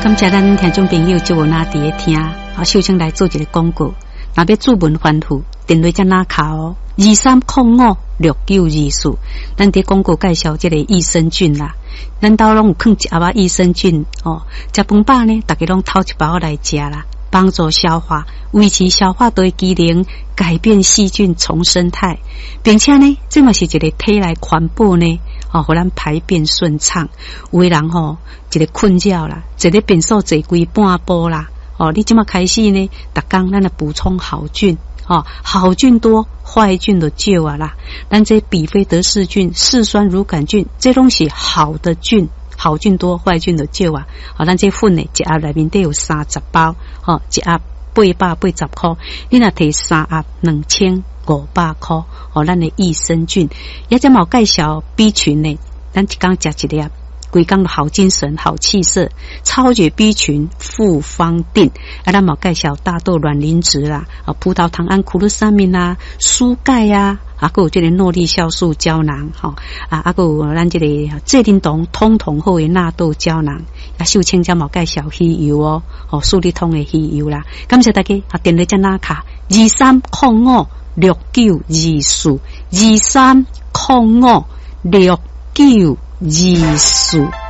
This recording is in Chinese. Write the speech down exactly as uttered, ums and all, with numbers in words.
感谢咱听众朋友就有那伫咧听，啊，首先来做一个广告。若要注文反复，电话才哪卡哦，二三零五六九二四。咱伫广告介绍这个益生菌啦，咱兜拢有放一盒仔益生菌哦。食饭饱呢，大家拢偷一包来食啦，帮助消化，维持消化道机能，改变细菌重生态，并且呢，这嘛是一个体内环保呢。哦，互咱排便顺畅。有的人吼、哦，一个困扰啦，一个便所坐规半晡啦。哦，你即马开始呢，逐工咱来补充好菌。哦，好菌多，坏菌就少啊啦。咱这比菲德氏菌、嗜酸乳杆菌，这拢是好的菌，好菌多，坏菌就少啊。哦，咱这粉呢，一盒内面都有三十包，哦，一盒八百八十块，你若摕三盒两千五百块。哦，咱的益生菌，也只冇介绍 B 群呢，咱一工食一粒，规工好精神、好气色，超绝 B 群复方定。啊，咱冇介绍大豆卵磷脂啦，啊，葡萄糖胺苦鲁三明啦，蔬钙啊，啊，还有这个诺丽酵素胶囊，吼、哦，啊，啊，还有咱这个蔗丁酮通通好的纳豆胶囊，啊，秀清才冇介绍鱼油哦，哦，数理通的鱼油啦。感谢大家，啊，电话只哪卡二三零五。六九二四二三零五六九二四。